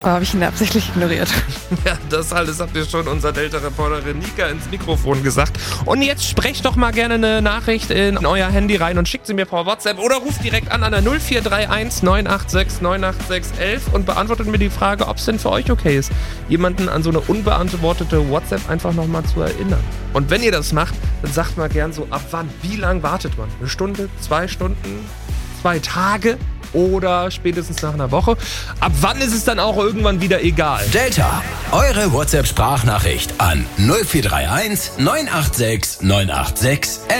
Habe ich ihn absichtlich ignoriert. Ja, das alles habt ihr schon unserer Delta-Reporterin Nika ins Mikrofon gesagt. Und jetzt sprecht doch mal gerne eine Nachricht in euer Handy rein und schickt sie mir per WhatsApp oder ruft direkt an der 0431 986 986 11 und beantwortet mir die Frage, ob es denn für euch okay ist, jemanden an so eine unbeantwortete WhatsApp einfach nochmal zu erinnern. Und wenn ihr das macht, dann sagt mal gern so, ab wann, wie lang wartet man? 1 Stunde, 2 Stunden, 2 Tage? Oder spätestens nach einer Woche. Ab wann ist es dann auch irgendwann wieder egal? Delta, eure WhatsApp-Sprachnachricht an 0431 986 986 11.